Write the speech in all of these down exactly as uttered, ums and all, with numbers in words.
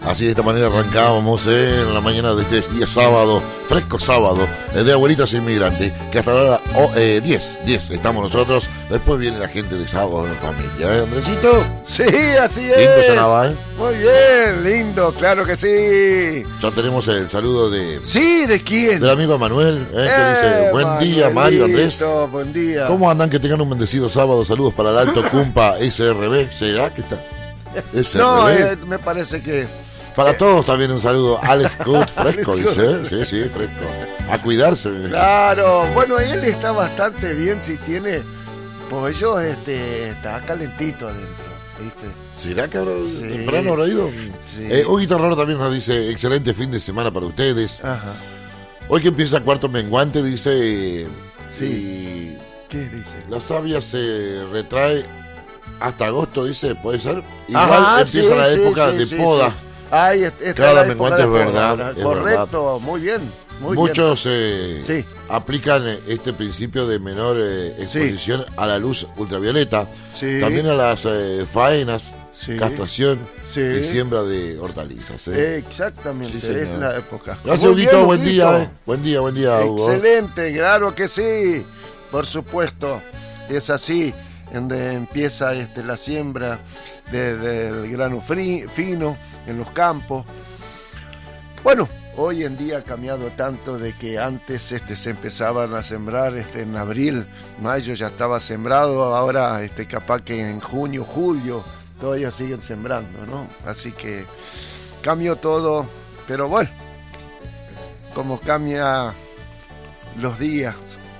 Así de esta manera arrancábamos eh, en la mañana de este día sábado, fresco sábado, eh, de Abuelitas Inmigrantes, que hasta ahora oh, eh, diez, diez estamos nosotros. Después viene la gente de Sábado en Familia, ¿eh, Andresito? Sí, así es. Lindo sonaba, ¿eh? Muy bien, lindo, claro que sí. Ya tenemos el saludo de... Sí, ¿de quién? Del amigo Manuel, ¿eh? Eh, que dice, buen día, Mario, Andrés. Buen día. ¿Cómo andan? Que tengan un bendecido sábado. Saludos para el Alto Cumpa S R B. ¿Será que está? S R B. No, eh, me parece que... Para todos también un saludo. Alex Good, fresco, dice. ¿eh? Sí, sí, fresco. A cuidarse. Claro, bueno, él está bastante bien si tiene pollo, este, está calentito adentro, ¿viste? ¿Será que habrá, Sí. temprano habrá ido? Sí. Eh, Hugo Guitarrero también nos dice, excelente fin de semana para ustedes. Ajá. Hoy que empieza cuarto menguante, dice... Sí. y ¿Qué dice? la savia se retrae hasta agosto, dice, ¿puede ser? Igual Ajá, empieza sí, la sí, época sí, de sí, poda. sí. Ay, es- está Cada la época menguante de es poda, verdad, ¿verdad? es Correcto, muy bien. Muy Muchos eh, Sí. aplican este principio de menor eh, exposición a la luz ultravioleta, Sí. también a las eh, faenas, Sí. castración Sí. y siembra de hortalizas. eh. bien. Exactamente, Sí, señor. es la época. Gracias, Muy Huguito, bien, buen Huguito. día. eh. Buen día, buen día, Hugo. Excelente, claro que sí. Por supuesto, es así donde empieza este, la siembra de- del grano fri- fino en los campos. Bueno, hoy en día ha cambiado tanto de que antes este, se empezaban a sembrar este, en abril, mayo ya estaba sembrado, ahora este, capaz que en junio, julio todavía siguen sembrando, ¿no? Así que cambió todo, pero bueno, como cambia los días.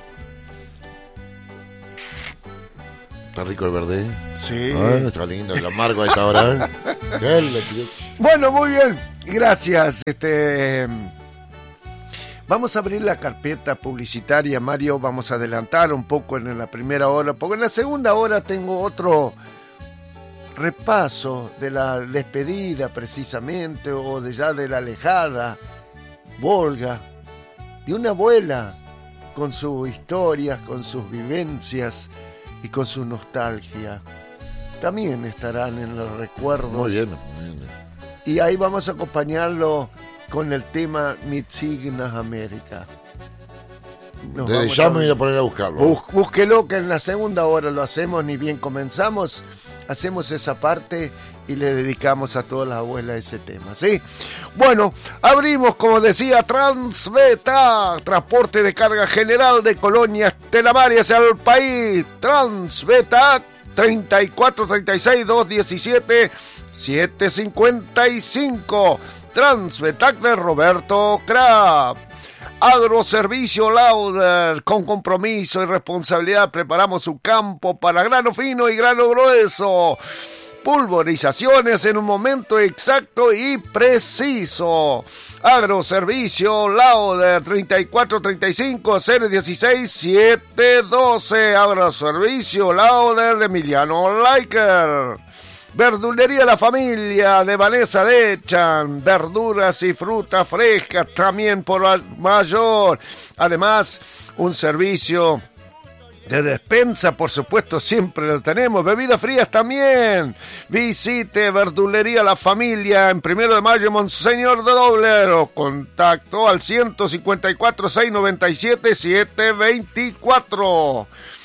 Está rico el verde. eh. Sí. Ah, está lindo, el amargo a esta hora. eh. Qué le- Bueno, muy bien. Gracias. Este, vamos a abrir la carpeta publicitaria, Mario. Vamos a adelantar un poco en la primera hora, porque en la segunda hora tengo otro repaso de la despedida precisamente, o de ya de la alejada Volga, de una abuela con sus historias, con sus vivencias y con su nostalgia. También estarán en los recuerdos. Muy bien. muy bien. Y ahí vamos a acompañarlo con el tema Mitsignas América. Nos Desde vamos ya a- me voy a ir a poner a buscarlo. Bus- Búsquelo, que en la segunda hora lo hacemos, ni bien comenzamos, hacemos esa parte y le dedicamos a todas las abuelas ese tema, ¿sí? Bueno, abrimos, como decía, Transbeta, transporte de carga general de colonias telamarias al país. Transbeta, treinta y cuatro treinta y seis doscientos diecisiete setecientos cincuenta y cinco. Transbetac de Roberto Kraft. Agroservicio Lauder, con compromiso y responsabilidad preparamos su campo para grano fino y grano grueso. Pulverizaciones en un momento exacto y preciso. Agroservicio Lauder, treinta y cuatro treinta y cinco cero dieciséis setecientos doce. Agroservicio Lauder de Emiliano Laiker. Verdulería La Familia de Vanessa Dechan, verduras y frutas frescas también por al mayor. Además, un servicio de despensa, por supuesto, siempre lo tenemos. Bebidas frías también. Visite Verdulería La Familia en Primero de Mayo, Monseñor de Doblero. Contacto al ciento cincuenta y cuatro seiscientos noventa y siete setecientos veinticuatro.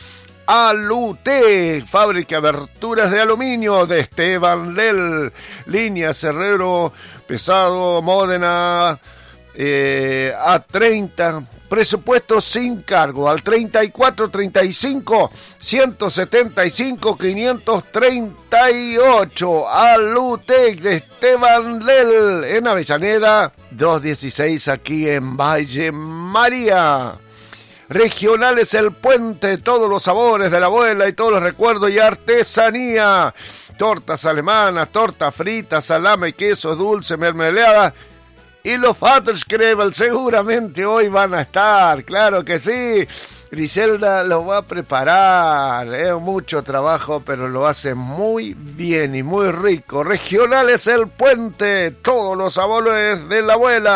Alute, fábrica de aberturas de aluminio de Esteban Lel, línea Cerrero, pesado, Módena, eh, A treinta, presupuesto sin cargo, al treinta y cuatro treinta y cinco ciento setenta y cinco quinientos treinta y ocho. Alute de Esteban Lel, en Avellaneda, doscientos dieciséis aquí en Valle María. Regionales El Puente, todos los sabores de la abuela y todos los recuerdos y artesanía. Tortas alemanas, tortas fritas, salame, queso, dulce, mermelada. Y los Vaterskrebel seguramente hoy van a estar, claro que sí. Griselda lo va a preparar, es mucho trabajo, pero lo hace muy bien y muy rico. Regionales El Puente, todos los sabores de la abuela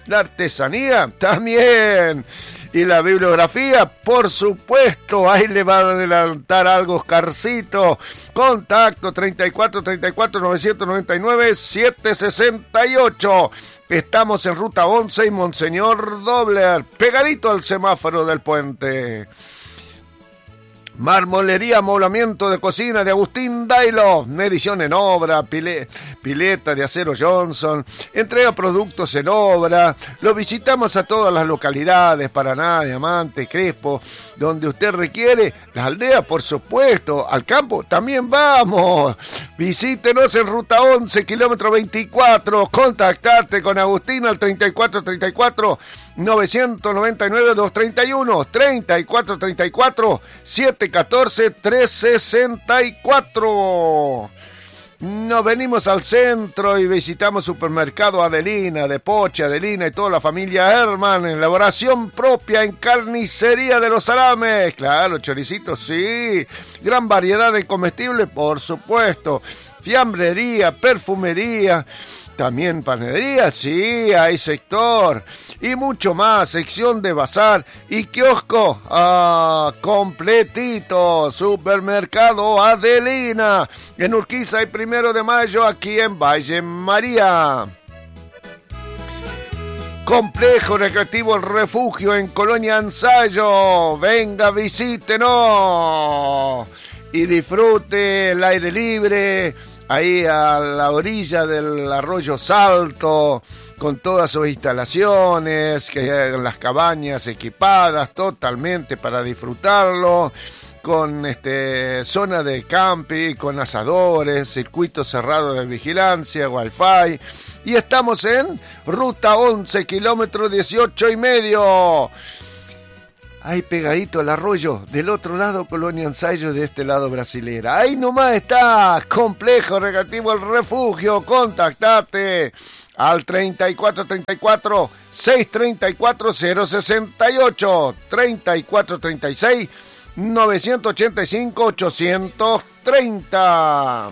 La artesanía también. Y la bibliografía, por supuesto, ahí le va a adelantar algo Oscarcito. Contacto treinta y cuatro treinta y cuatro novecientos noventa y nueve setecientos sesenta y ocho. Estamos en Ruta once y Monseñor Dobler, pegadito al semáforo del puente. Marmolería, amoblamiento de cocina de Agustín Dailo, edición en obra, pile, pileta de acero Johnson, entrega productos en obra. Lo visitamos a todas las localidades, Paraná, Diamante, Crespo, donde usted requiere. Las aldeas, por supuesto, al campo también vamos. Visítenos en Ruta once, kilómetro veinticuatro, contactate con Agustín al treinta y cuatro treinta y cuatro novecientos noventa y nueve doscientos treinta y uno, treinta y cuatro treinta y cuatro setecientos catorce trescientos sesenta y cuatro. Nos venimos al centro y visitamos Supermercado Adelina, de Poche, Adelina y toda la familia Herman, elaboración propia en carnicería de los salames, claro, choricitos, sí, gran variedad de comestibles, por supuesto, fiambrería, perfumería, también panadería, sí, hay sector, y mucho más, sección de bazar y kiosco, ah, completito, Supermercado Adelina, en Urquiza y Primero de Mayo, aquí en Valle María. Complejo Recreativo El Refugio en Colonia Ensayo, venga, visítenos y disfrute el aire libre, ahí a la orilla del arroyo Salto, con todas sus instalaciones, que las cabañas equipadas totalmente para disfrutarlo, con este zona de camping, con asadores, circuito cerrado de vigilancia, wifi, y estamos en Ruta once, kilómetro dieciocho y medio. Ahí pegadito al arroyo, del otro lado Colonia Ensayo, de este lado Brasilera. Ahí nomás está, Complejo Recreativo El Refugio, contactate al treinta y cuatro treinta y cuatro seiscientos treinta y cuatro cero sesenta y ocho, treinta y cuatro treinta y seis novecientos ochenta y cinco ochocientos treinta.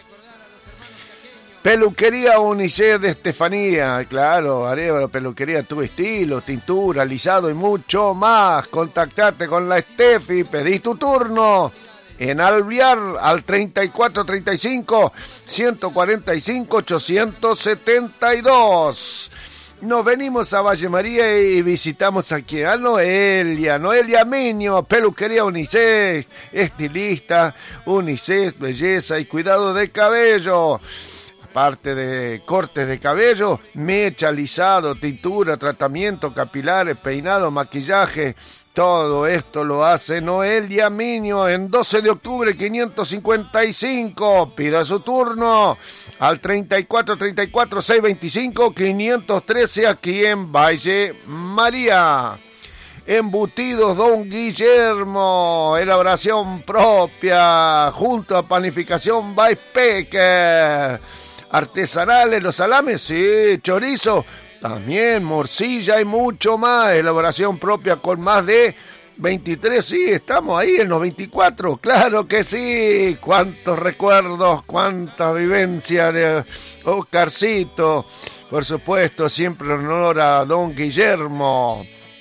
Peluquería Unicef de Estefanía, claro, Arevalo, peluquería tu estilo, tintura, alisado y mucho más. Contactate con la Estefi, pedí tu turno en Alvear al treinta y cuatro treinta y cinco ciento cuarenta y cinco ochocientos setenta y dos. Nos venimos a Valle María y visitamos aquí a Noelia, Noelia Miño, peluquería Unicef, estilista, Unicef, belleza y cuidado de cabello. Aparte de cortes de cabello, mecha, alisado, tintura, tratamiento capilares, peinado, maquillaje, todo esto lo hace Noelia Miño en doce de octubre quinientos cincuenta y cinco. Pida su turno al treinta y cuatro treinta y cuatro seiscientos veinticinco quinientos trece aquí en Valle María. Embutidos Don Guillermo, elaboración propia, junto a panificación by Pecker. Artesanales, los salames, sí, chorizo, también morcilla y mucho más. Elaboración propia con más de veintitrés, sí, estamos ahí en los veinticuatro, claro que sí. Cuántos recuerdos, cuánta vivencia de Oscarcito. Por supuesto, siempre en honor a Don Guillermo.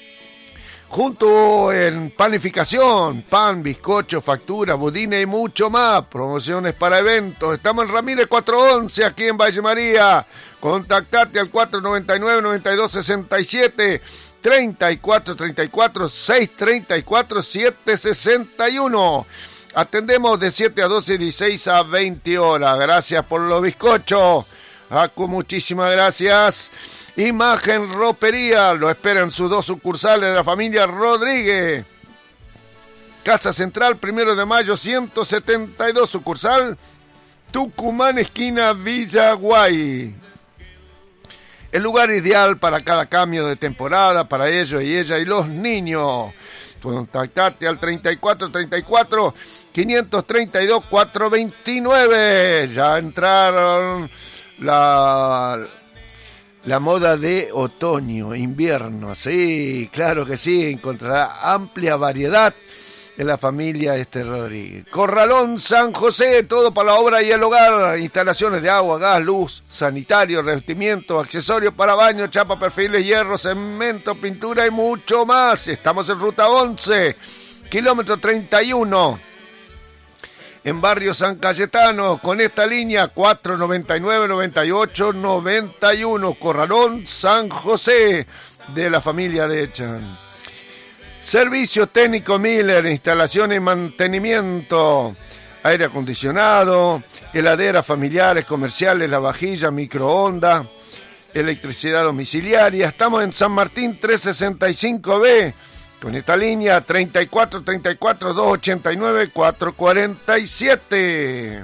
Junto en panificación, pan, bizcocho, factura, budines y mucho más. Promociones para eventos. Estamos en Ramírez cuatrocientos once, aquí en Valle María. Contactate al cuatro noventa y nueve noventa y dos sesenta y siete, treinta y cuatro treinta y cuatro seiscientos treinta y cuatro setecientos sesenta y uno. Atendemos de siete a doce y dieciséis a veinte horas. Gracias por los bizcochos. Acu, muchísimas gracias. Imagen Ropería, lo esperan sus dos sucursales de la familia Rodríguez. Casa Central, Primero de Mayo, ciento setenta y dos, sucursal Tucumán, esquina Villaguay. El lugar ideal para cada cambio de temporada, para ellos y ella y los niños. Contactate al treinta y cuatro treinta y cuatro quinientos treinta y dos cuatrocientos veintinueve. Ya entraron la... La moda de otoño, invierno, sí, claro que sí, encontrará amplia variedad de la familia Este Rodríguez. Corralón San José, todo para la obra y el hogar, instalaciones de agua, gas, luz, sanitario, revestimiento, accesorios para baño, chapa, perfiles, hierro, cemento, pintura y mucho más. Estamos en ruta once, kilómetro treinta y uno, en barrio San Cayetano, con esta línea cuatro noventa y nueve, noventa y ocho, noventa y uno, Corralón San José, de la familia de Echan. Servicio técnico Miller, instalación y mantenimiento, aire acondicionado, heladeras familiares, comerciales, lavavajillas, microondas, electricidad domiciliaria. Estamos en San Martín trescientos sesenta y cinco B, con esta línea treinta y cuatro, treinta y cuatro, doscientos ochenta y nueve, cuatrocientos cuarenta y siete.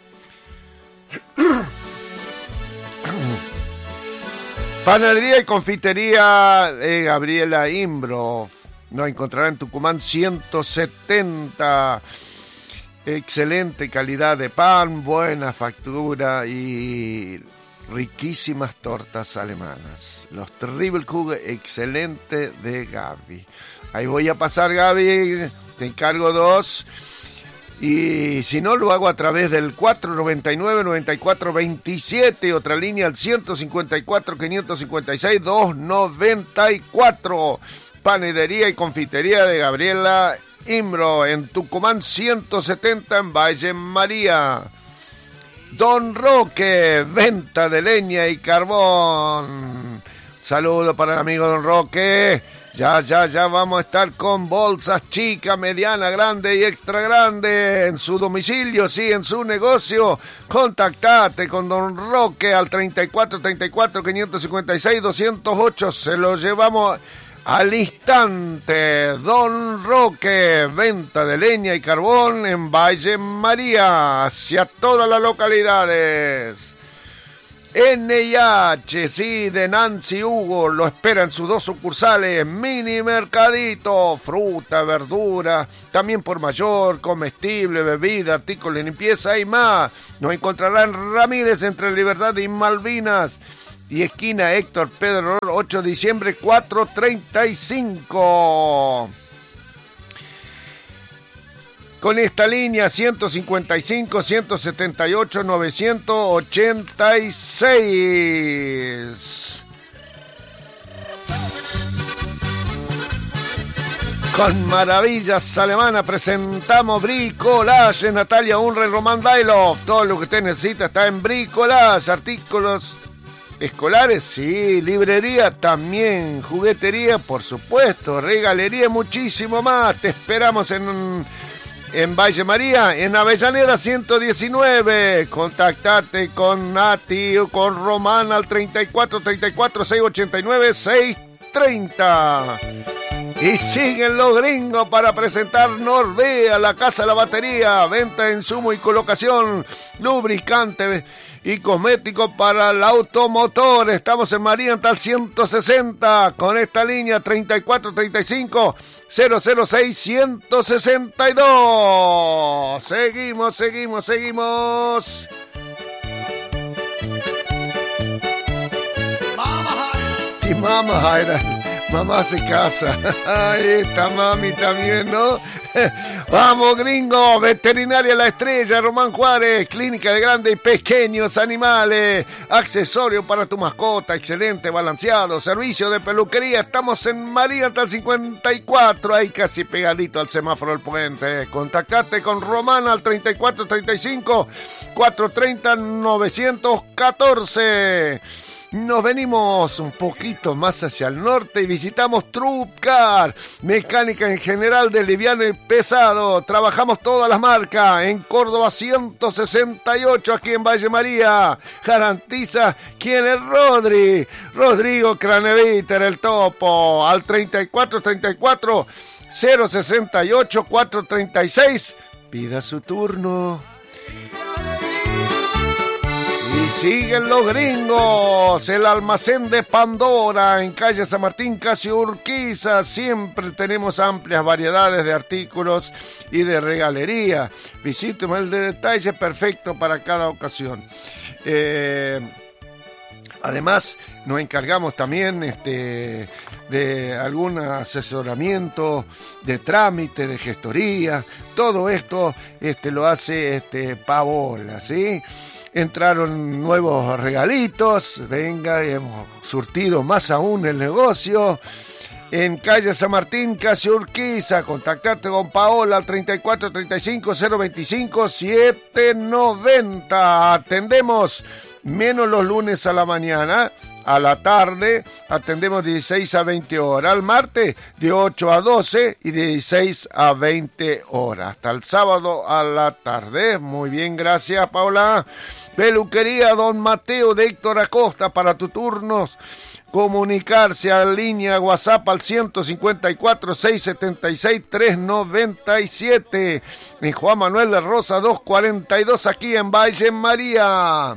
Panadería y confitería de Gabriela Imbrov. Nos encontrará en Tucumán ciento setenta. Excelente calidad de pan, buena factura y riquísimas tortas alemanas. Los Triple Kugel, excelente de Gaby. Ahí voy a pasar, Gaby, te encargo dos. Y si no, lo hago a través del cuatro noventa y nueve, noventa y cuatro veintisiete, otra línea al ciento cincuenta y cuatro, quinientos cincuenta y seis, doscientos noventa y cuatro. Panadería y confitería de Gabriela Imbro, en Tucumán ciento setenta, en Valle María. Don Roque, venta de leña y carbón. Saludo para el amigo Don Roque. Ya, ya, ya vamos a estar con bolsas chica, mediana, grande y extra grande en su domicilio, sí, en su negocio. Contactate con Don Roque al treinta y cuatro, treinta y cuatro, quinientos cincuenta y seis, doscientos ocho. Se lo llevamos al instante. Don Roque, venta de leña y carbón en Valle María, hacia todas las localidades. N I H, sí, de Nancy Hugo, lo espera en sus dos sucursales. Mini mercadito, fruta, verdura, también por mayor, comestible, bebida, artículos de limpieza y más. Nos encontrará en Ramírez, entre Libertad y Malvinas, y esquina Héctor Pedro, ocho de diciembre, cuatrocientos treinta y cinco. Con esta línea ciento cincuenta y cinco, ciento setenta y ocho, novecientos ochenta y seis. Con Maravillas Alemanas presentamos Bricolage en Natalia Unre, Román Bailov. Todo lo que usted necesita está en Bricolage. Artículos escolares, sí. Librería también. Juguetería, por supuesto. Regalería, muchísimo más. Te esperamos en... En Valle María, en Avellaneda ciento diecinueve. Contactate con Nati o con Román al treinta y cuatro, treinta y cuatro, seiscientos ochenta y nueve, seiscientos treinta. Y siguen los gringos para presentar Norvea, la casa de la batería, venta de insumo y colocación, lubricante y cosmético para el automotor. Estamos en María tal ciento sesenta, con esta línea treinta y cuatro, treinta y cinco, cero cero seis, ciento sesenta y dos. Seguimos, seguimos, seguimos. Y mamá, Jaira, mamá se casa. Ahí está mami también, ¿no? Vamos, gringo. Veterinaria La Estrella, Román Juárez, clínica de grandes y pequeños animales, accesorios para tu mascota, excelente, balanceado, servicio de peluquería. Estamos en María hasta el cincuenta y cuatro, ahí casi pegadito al semáforo del puente. Contactate con Román al treinta y cuatro, treinta y cinco, cuatrocientos treinta, novecientos catorce. Nos venimos un poquito más hacia el norte y visitamos Trupcar, mecánica en general de liviano y pesado. Trabajamos todas las marcas. En Córdoba ciento sesenta y ocho, aquí en Valle María. Garantiza quién es Rodri. Rodrigo Craneviter, el topo. Al treinta y cuatro, treinta y cuatro, cero sesenta y ocho, cuatrocientos treinta y seis. Pida su turno. Y siguen los gringos, el almacén de Pandora en calle San Martín, casi Urquiza. Siempre tenemos amplias variedades de artículos y de regalería. Visíteme, el de detalle perfecto para cada ocasión. Eh, Además, nos encargamos también este, de algún asesoramiento, de trámite, de gestoría. Todo esto este, lo hace este, Paola, ¿sí? Entraron nuevos regalitos, venga, hemos surtido más aún el negocio. En calle San Martín, casi Urquiza, contactate con Paola al treinta y cuatro treinta y cinco cero veinticinco setecientos noventa. Atendemos menos los lunes a la mañana, a la tarde atendemos dieciséis a veinte horas, al martes de ocho a doce y de dieciséis a veinte horas, hasta el sábado a la tarde. Muy bien, gracias Paola. Peluquería Don Mateo de Héctor Acosta, para tus turnos comunicarse a línea WhatsApp al ciento cincuenta y cuatro seiscientos setenta y seis trescientos noventa y siete, en Juan Manuel de Rosa doscientos cuarenta y dos, aquí en Valle María.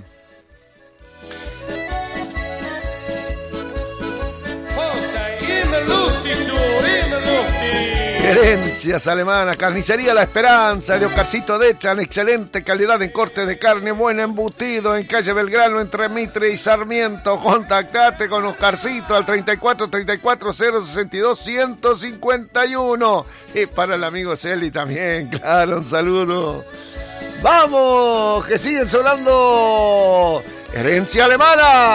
Herencias Alemanas, Carnicería La Esperanza de Oscarcito Dechan, excelente calidad en corte de carne, buen embutido, en calle Belgrano entre Mitre y Sarmiento. Contactate con Oscarcito al treinta y cuatro treinta y cuatro cero sesenta y dos ciento cincuenta y uno. Y para el amigo Celi también, claro, un saludo. ¡Vamos! Que siguen sonando Herencia Alemana.